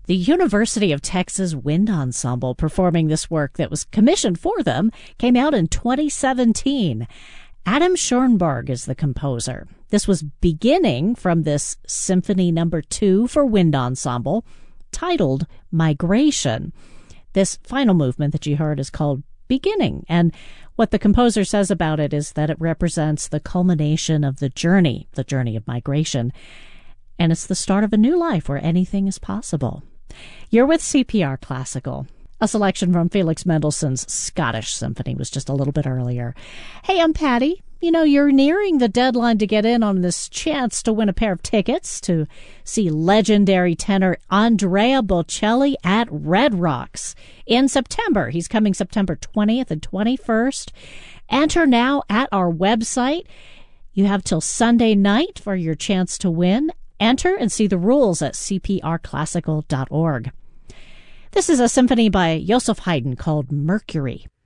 The University of Texas Wind Ensemble performing this work that was commissioned for them came out in 2017. Adam Schoenberg is the composer. This was beginning from this Symphony No. 2 for wind ensemble titled Migration. This final movement that you heard is called Beginning, and what the composer says about it is that it represents the culmination of the journey of migration, and it's the start of a new life where anything is possible. You're with CPR Classical. A selection from Felix Mendelssohn's Scottish Symphony was just a little bit earlier. Hey, I'm Patty. You know, you're nearing the deadline to get in on this chance to win a pair of tickets to see legendary tenor Andrea Bocelli at Red Rocks in September. He's coming September 20th and 21st. Enter now at our website. You have till Sunday night for your chance to win. Enter and see the rules at cprclassical.org. This is a symphony by Joseph Haydn called Mercury.